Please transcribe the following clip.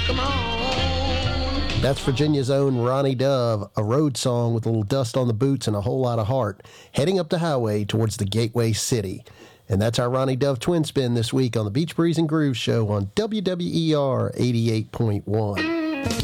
That's Virginia's own Ronnie Dove, a road song with a little dust on the boots and a whole lot of heart, heading up the highway towards the Gateway City. And that's our Ronnie Dove Twin Spin this week on the Beach Breeze and Groove Show on WWER 88.1.